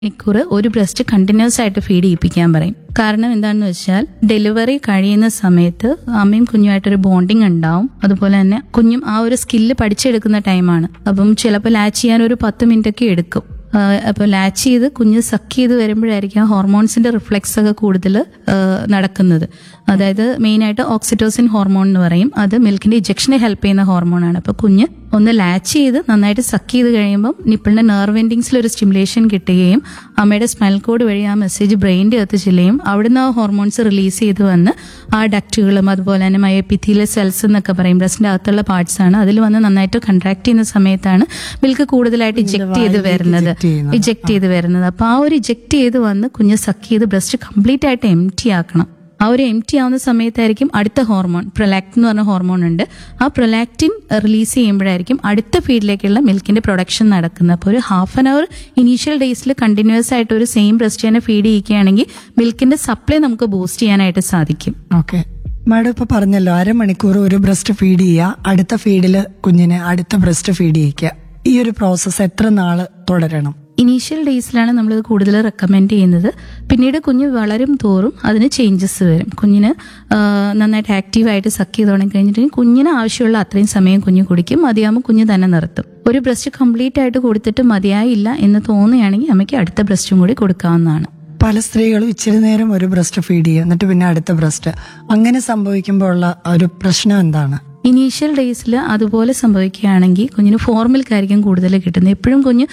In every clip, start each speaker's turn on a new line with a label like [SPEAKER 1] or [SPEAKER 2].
[SPEAKER 1] മണിക്കൂർ ഒരു breast continuous ആയിട്ട് ഫീഡ് ചെയ്യിപ്പിക്കാൻ പറയും. കാരണം എന്താണെന്ന് വെച്ചാൽ ഡെലിവറി കഴിയുന്ന സമയത്ത് അമ്മയും കുഞ്ഞുമായിട്ടൊരു ബോണ്ടിങ് ഉണ്ടാവും. അതുപോലെ തന്നെ കുഞ്ഞും ആ ഒരു സ്കില്ല് പഠിച്ചെടുക്കുന്ന ടൈമാണ്. അപ്പം ചിലപ്പോൾ ലാച്ച് ചെയ്യാൻ ഒരു 10 മിനിറ്റ് ഒക്കെ എടുക്കും. അപ്പോൾ ലാച്ച് ചെയ്ത് കുഞ്ഞ് സക്ക് ചെയ്ത് വരുമ്പോഴായിരിക്കും ഹോർമോൺസിന്റെ റിഫ്ലെക്സ് ഒക്കെ കൂടുതൽ നടക്കുന്നത്. അതായത് മെയിനായിട്ട് ഓക്സിറ്റോസിൻ ഹോർമോൺ എന്ന് പറയും. അത് മിൽക്കിന്റെ ഇജക്ഷനെ ഹെൽപ്പ് ചെയ്യുന്ന ഹോർമോണാണ്. അപ്പോൾ കുഞ്ഞ് ഒന്ന് ലാച്ച് ചെയ്ത് നന്നായിട്ട് സക്ക് ചെയ്ത് കഴിയുമ്പോൾ നിപ്പിളിന്റെ നെർവ് എൻഡിങ്സിൽ ഒരു സ്റ്റിമുലേഷൻ കിട്ടുകയും അമ്മയുടെ സ്പൈനൽ കോഡ് വഴി ആ മെസ്സേജ് ബ്രെയിനിന്റെ അകത്ത് ചെല്ലുകയും അവിടുന്ന് ആ ഹോർമോൺസ് റിലീസ് ചെയ്ത് വന്ന് ആ ഡക്റ്റുകളും അതുപോലെ തന്നെ മയോപിഥീലിയൽ സെൽസ് എന്നൊക്കെ പറയും, ബ്രസ്റ്റിന്റെ അകത്തുള്ള പാർട്സ് ആണ്. അതിൽ വന്ന് നന്നായിട്ട് കൺട്രാക്ട് ചെയ്യുന്ന സമയത്താണ് മിൽക്ക് കൂടുതലായിട്ട് ഇജക്ട് ചെയ്ത് വരുന്നത്. അപ്പൊ ആ ഒരു ഇജക്ട് ചെയ്ത് വന്ന് കുഞ്ഞ് സക്ക് ചെയ്ത് ബ്രസ്റ്റ് കംപ്ലീറ്റ് ആയിട്ട് എംറ്റി ആക്കണം. ആ ഒരു എംറ്റി ആവുന്ന സമയത്തായിരിക്കും അടുത്ത ഹോർമോൺ പ്രൊലാക്റ്റിൻ എന്ന് പറഞ്ഞ ഹോർമോൺ ഉണ്ട്. ആ പ്രൊലാക്റ്റിൻ റിലീസ് ചെയ്യുമ്പോഴായിരിക്കും അടുത്ത ഫീഡിലേക്കുള്ള മിൽക്കിന്റെ പ്രൊഡക്ഷൻ നടക്കുന്നത്. അപ്പോൾ ഒരു ഹാഫ് ആൻ അവർ ഇനീഷ്യൽ ഡേയ്സിൽ കണ്ടിന്യൂസ് ആയിട്ട് ഒരു സെയിം ബ്രസ്റ്റ് തന്നെ ഫീഡ് ചെയ്യിക്കുകയാണെങ്കിൽ മിൽക്കിന്റെ സപ്ലൈ നമുക്ക് ബൂസ്റ്റ് ചെയ്യാനായിട്ട് സാധിക്കും.
[SPEAKER 2] ഓക്കെ മാഡം, ഇപ്പൊ പറഞ്ഞല്ലോ 1/2 മണിക്കൂർ ഒരു ബ്രസ്റ്റ് ഫീഡ് ചെയ്യുക, അടുത്ത ഫീഡില് കുഞ്ഞിനെ അടുത്ത ബ്രസ്റ്റ് ഫീഡ് ചെയ്യിക്കുക. ഈ ഒരു പ്രോസസ്സ് എത്ര നാള് തുടരണം?
[SPEAKER 1] ഇനീഷ്യൽ ഡേയ്സിലാണ് നമ്മൾ കൂടുതൽ റെക്കമെൻഡ് ചെയ്യുന്നത്. പിന്നീട് കുഞ്ഞ് വളരും തോറും അതിന് ചേഞ്ചസ് വരും. കുഞ്ഞിന് നന്നായിട്ട് ആക്റ്റീവായിട്ട് സക്ക് ചെയ്ത് തുടങ്ങി കഴിഞ്ഞിട്ടുണ്ടെങ്കിൽ കുഞ്ഞിന് ആവശ്യമുള്ള അത്രയും സമയം കുഞ്ഞ് കുടിക്കും. മതിയാകുമ്പോൾ കുഞ്ഞ് തന്നെ നിർത്തും. ഒരു ബ്രസ്റ്റ് കംപ്ലീറ്റ് ആയിട്ട് കൊടുത്തിട്ട് മതിയായില്ല എന്ന് തോന്നുകയാണെങ്കിൽ അമ്മയ്ക്ക് അടുത്ത ബ്രസ്റ്റും കൂടി കൊടുക്കാവുന്നതാണ്.
[SPEAKER 2] പല സ്ത്രീകളും ഇച്ചിരി നേരം ഒരു ബ്രസ്റ്റ് ഫീഡ് ചെയ്യും, എന്നിട്ട് പിന്നെ അടുത്ത ബ്രസ്റ്റ്. അങ്ങനെ സംഭവിക്കുമ്പോൾ ഉള്ള ഒരു പ്രശ്നം എന്താണ്?
[SPEAKER 1] ഇനീഷ്യൽ ഡേയ്സിൽ അതുപോലെ സംഭവിക്കുകയാണെങ്കിൽ കുഞ്ഞിന് ഫോർമിൽക്കായിരിക്കും കൂടുതൽ കിട്ടുന്നത്. എപ്പോഴും കുഞ്ഞ്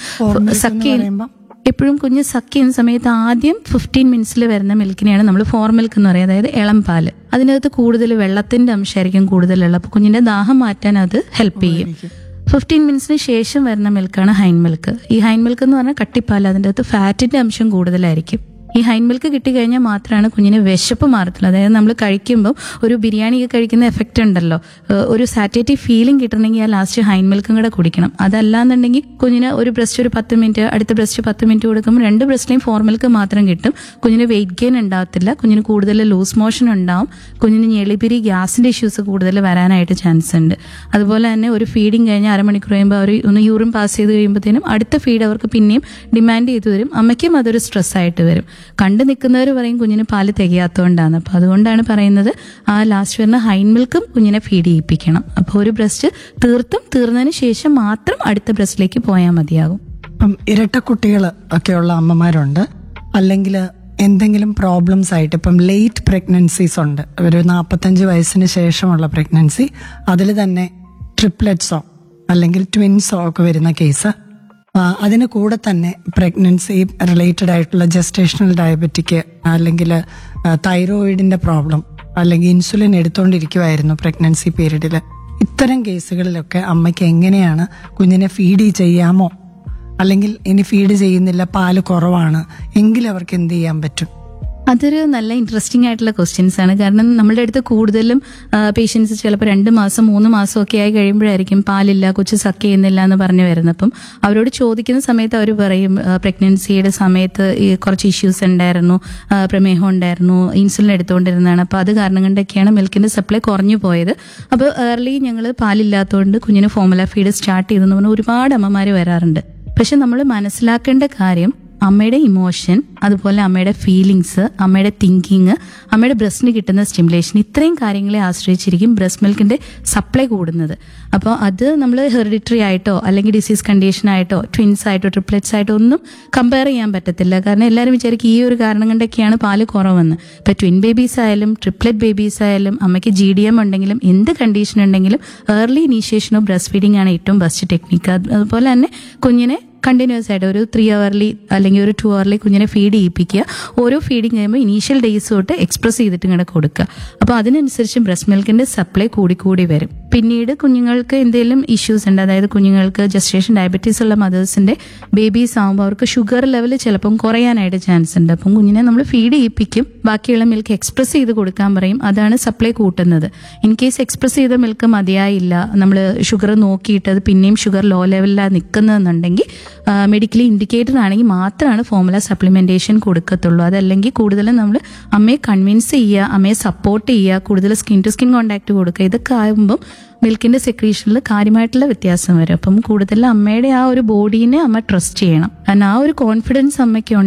[SPEAKER 1] സക്ക് ചെയ്യുന്ന സമയത്ത് ആദ്യം 15 മിനിറ്റ്സിൽ വരുന്ന മിൽക്കിനെയാണ് നമ്മൾ ഫോർ മിൽക്ക് എന്ന് പറയുന്നത്, അതായത് ഇളം പാല്. അതിനകത്ത് കൂടുതൽ വെള്ളത്തിന്റെ അംശമായിരിക്കും കൂടുതലുള്ള. അപ്പൊ കുഞ്ഞിന്റെ ദാഹം മാറ്റാൻ അത് ഹെൽപ്പ് ചെയ്യും. 15 മിനിറ്റ്സിന് ശേഷം വരുന്ന മിൽക്കാണ് ഹൈൻ മിൽക്ക്. ഈ ഹൈൻ മിൽക്ക് എന്ന് പറഞ്ഞാൽ കട്ടിപ്പാൽ, അതിൻ്റെ അകത്ത് ഫാറ്റിന്റെ അംശം കൂടുതലായിരിക്കും. ഈ ഹൈൻ മിൽക്ക് കിട്ടിക്കഴിഞ്ഞാൽ മാത്രമാണ് കുഞ്ഞിന് വിശപ്പ് മാറത്തുള്ളൂ. അതായത് നമ്മൾ കഴിക്കുമ്പോൾ ഒരു ബിരിയാണി കഴിക്കുന്ന എഫക്റ്റ് ഉണ്ടല്ലോ, ഒരു സാറ്റേറ്റീവ് ഫീലിംഗ് കിട്ടണമെങ്കിൽ ആ ലാസ്റ്റ് ഹൈൻ മിൽക്കും കൂടെ കുടിക്കണം. അതല്ലാന്നുണ്ടെങ്കിൽ കുഞ്ഞിന് ഒരു ബ്രസ്റ്റ് ഒരു 10 മിനിറ്റ്, അടുത്ത ബ്രസ്റ്റ് 10 മിനിറ്റ് കൊടുക്കുമ്പോൾ 2 ബ്രസ്റ്റിലെയും ഫോർ മിൽക്ക് മാത്രം കിട്ടും. കുഞ്ഞിന് വെയിറ്റ് ഗെയിൻ ഉണ്ടാകത്തില്ല, കുഞ്ഞിന് കൂടുതൽ ലൂസ് മോഷൻ ഉണ്ടാവും, കുഞ്ഞിന് ഞെളിപിരി ഗ്യാസിന്റെ ഇഷ്യൂസ് കൂടുതൽ വരാനായിട്ട് ചാൻസ് ഉണ്ട്. അതുപോലെ തന്നെ ഒരു ഫീഡിങ് കഴിഞ്ഞ് 1/2 മണിക്കൂർ കഴിയുമ്പോൾ അവർ ഒന്ന് യൂറിൻ പാസ് ചെയ്ത് കഴിയുമ്പോഴത്തേനും അടുത്ത ഫീഡ് അവർക്ക് പിന്നെയും ഡിമാൻഡ് ചെയ്തു വരും. അമ്മയ്ക്കും അതൊരു സ്ട്രെസ് ആയിട്ട് വരും. കണ്ടു നിൽക്കുന്നവർ പറയും കുഞ്ഞിന് പാല് തികയാത്തതുകൊണ്ടാണ്. അപ്പൊ അതുകൊണ്ടാണ് പറയുന്നത് ആ ലാസ്റ്റ് വരുന്ന ഹൈൻ മിൽക്കും കുഞ്ഞിനെ ഫീഡ് ചെയ്യിപ്പിക്കണം. അപ്പോൾ ഒരു ബ്രസ്റ്റ് തീർന്നതിന് ശേഷം മാത്രം അടുത്ത ബ്രസ്റ്റിലേക്ക് പോയാൽ മതിയാകും.
[SPEAKER 2] ഇപ്പം ഇരട്ട കുട്ടികൾ ഒക്കെയുള്ള അമ്മമാരുണ്ട്, അല്ലെങ്കിൽ എന്തെങ്കിലും പ്രോബ്ലംസ് ആയിട്ട് ഇപ്പം ലേറ്റ് പ്രഗ്നൻസീസ് ഉണ്ട്, ഒരു 45 വയസ്സിന് ശേഷമുള്ള പ്രഗ്നൻസി, അതിൽ തന്നെ ട്രിപ്ലെറ്റ്സോ അല്ലെങ്കിൽ ട്വിൻസോ ഒക്കെ വരുന്ന കേസ്, അതിന് കൂടെ തന്നെ പ്രഗ്നൻസി റിലേറ്റഡ് ആയിട്ടുള്ള ജസ്റ്റേഷണൽ ഡയബറ്റിക് അല്ലെങ്കിൽ തൈറോയിഡിന്റെ പ്രോബ്ലം അല്ലെങ്കിൽ ഇൻസുലിൻ എടുത്തുകൊണ്ടിരിക്കുമായിരുന്നു പ്രഗ്നൻസി പീരീഡിൽ. ഇത്തരം കേസുകളിലൊക്കെ അമ്മയ്ക്ക് എങ്ങനെയാണ് കുഞ്ഞിനെ ഫീഡ് ചെയ്യാമോ, അല്ലെങ്കിൽ ഇനി ഫീഡ് ചെയ്യുന്നില്ല, പാല് കുറവാണ് എങ്കിൽ അവർക്ക് എന്ത് ചെയ്യാൻ പറ്റും?
[SPEAKER 1] അതൊരു നല്ല ഇൻട്രസ്റ്റിംഗ് ആയിട്ടുള്ള ക്വസ്റ്റ്യൻസ് ആണ്. കാരണം നമ്മുടെ അടുത്ത് കൂടുതലും പേഷ്യൻസ് ചിലപ്പോൾ 2 മാസം 3 മാസം ഒക്കെ ആയി കഴിയുമ്പോഴായിരിക്കും പാലില്ല, കൊച്ചു സക്ക് ചെയ്യുന്നില്ല എന്ന് പറഞ്ഞു വരുന്നത്. അപ്പം അവരോട് ചോദിക്കുന്ന സമയത്ത് അവർ പറയും പ്രഗ്നൻസിയുടെ സമയത്ത് കുറച്ച് ഇഷ്യൂസ് ഉണ്ടായിരുന്നു, പ്രമേഹം ഉണ്ടായിരുന്നു, ഇൻസുലിൻ എടുത്തുകൊണ്ടിരുന്നതാണ്, അപ്പോൾ അത് കാരണം കൊണ്ടൊക്കെയാണ് മിൽക്കിന്റെ സപ്ലൈ കുറഞ്ഞു പോയത്. അപ്പോൾ ഏർലി ഞങ്ങൾ പാലില്ലാത്തതുകൊണ്ട് കുഞ്ഞിന് ഫോർമുല ഫീഡ് സ്റ്റാർട്ട് ചെയ്തെന്ന് പറഞ്ഞാൽ ഒരുപാട് അമ്മമാർ വരാറുണ്ട്. പക്ഷെ നമ്മൾ മനസ്സിലാക്കേണ്ട കാര്യം അമ്മയുടെ ഇമോഷൻ, അതുപോലെ അമ്മയുടെ ഫീലിങ്സ്, അമ്മയുടെ തിങ്കിങ്, അമ്മയുടെ ബ്രസ്റ്റിന് കിട്ടുന്ന സ്റ്റിമുലേഷൻ, ഇത്രയും കാര്യങ്ങളെ ആശ്രയിച്ചിരിക്കും ബ്രസ്റ്റ് മിൽക്കിന്റെ സപ്ലൈ കൂടുന്നത്. അപ്പോൾ അത് നമ്മൾ ഹെറിഡിറ്ററി ആയിട്ടോ അല്ലെങ്കിൽ ഡിസീസ് കണ്ടീഷൻ ആയിട്ടോ ട്വിൻസ് ആയിട്ടോ ട്രിപ്ലെറ്റ്സ് ആയിട്ടോ ഒന്നും കമ്പയർ ചെയ്യാൻ പറ്റത്തില്ല. കാരണം എല്ലാവരും വിചാരിക്കും ഈ ഒരു കാരണം കൊണ്ടൊക്കെയാണ് പാല് കുറവെന്ന്. ഇപ്പൊ ട്വിൻ ബേബീസ് ആയാലും ട്രിപ്ലെറ്റ് ബേബീസ് ആയാലും അമ്മയ്ക്ക് GDM ഉണ്ടെങ്കിലും എന്ത് കണ്ടീഷൻ ഉണ്ടെങ്കിലും early initiation of breast feeding ആണ് ഏറ്റവും ബെസ്റ്റ് ടെക്നിക്ക്. അതുപോലെ തന്നെ കുഞ്ഞിനെ കണ്ടിന്യൂസ് ആയിട്ട് ഒരു 3 അവർലി അല്ലെങ്കിൽ ഒരു 2 അവർലി കുഞ്ഞിനെ ഫീഡ് ചെയ്യിപ്പിക്കുക. ഓരോ ഫീഡിങ് കഴിയുമ്പോൾ ഇനീഷ്യൽ ഡേയ്സ് തൊട്ട് എക്സ്പ്രസ് ചെയ്തിട്ട് ഇങ്ങനെ കൊടുക്കുക. അപ്പോൾ അതിനനുസരിച്ച് ബ്രസ്റ്റ് മിൽക്കിന്റെ സപ്ലൈ കൂടി വരും. പിന്നീട് കുഞ്ഞുങ്ങൾക്ക് എന്തെങ്കിലും ഇഷ്യൂസ് ഉണ്ട്, അതായത് കുഞ്ഞുങ്ങൾക്ക് ജസ്റ്റേഷൻ ഡയബറ്റീസ് ഉള്ള മദേഴ്സിന്റെ ബേബീസ് ആകുമ്പോൾ അവർക്ക് ഷുഗർ ലെവൽ ചിലപ്പം കുറയാനായിട്ട് ചാൻസ് ഉണ്ട്. അപ്പം കുഞ്ഞിനെ നമ്മൾ ഫീഡ് ചെയ്യിപ്പിക്കും, ബാക്കിയുള്ള മിൽക്ക് എക്സ്പ്രസ് ചെയ്ത് കൊടുക്കാൻ പറയും. അതാണ് സപ്ലൈ കൂട്ടുന്നത്. ഇൻ കേസ് എക്സ്പ്രസ് ചെയ്ത മിൽക്ക് മതിയായില്ല, നമ്മൾ ഷുഗർ നോക്കിയിട്ട് അത് പിന്നെയും ഷുഗർ ലോ ലെവലിലാണ് നിൽക്കുന്നതെന്നുണ്ടെങ്കിൽ മെഡിക്കലി ഇൻഡിക്കേറ്റഡ് ആണെങ്കിൽ മാത്രമാണ് ഫോർമുല സപ്ലിമെന്റേഷൻ കൊടുക്കത്തുള്ളൂ. അതല്ലെങ്കിൽ കൂടുതലും നമ്മൾ അമ്മയെ കൺവിൻസ് ചെയ്യുക, അമ്മയെ സപ്പോർട്ട് ചെയ്യുക, കൂടുതൽ സ്കിൻ ടു സ്കിൻ കോൺടാക്ട് കൊടുക്കുക. ഇതൊക്കെ ആകുമ്പം മിൽക്കിന്റെ സെക്രീഷനിൽ കാര്യമായിട്ടുള്ള വ്യത്യാസം വരും. അപ്പം കൂടുതൽ അമ്മയുടെ ആ ഒരു ബോഡീനെ അമ്മ ട്രസ്റ്റ് ചെയ്യണം. കാരണം ആ ഒരു കോൺഫിഡൻസ് അമ്മയ്ക്ക്